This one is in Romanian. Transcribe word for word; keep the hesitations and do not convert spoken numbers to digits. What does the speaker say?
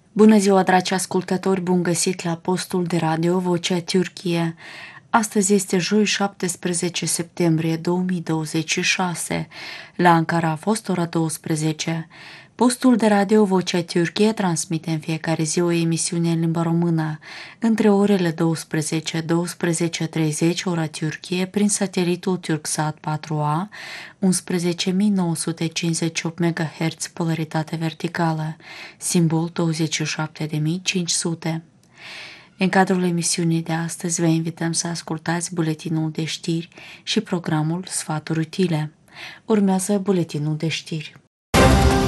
Bună ziua, dragi ascultători, bun găsit la postul de radio Vocea Turcie. Astăzi este joi, șaptesprezece septembrie două mii douăzeci și șase. La Ankara a fost ora douăsprezece. Postul de radio Vocea Turcie transmite în fiecare zi o emisiune în limba română, între orele douăsprezece - douăsprezece și treizeci ora Turcie, prin satelitul Turksat patru A, unsprezece mii nouă sute cincizeci și opt MHz, polaritate verticală, simbol douăzeci și șapte mii cinci sute. În cadrul emisiunii de astăzi vă invităm să ascultați buletinul de știri și programul Sfaturi utile. Urmează buletinul de știri.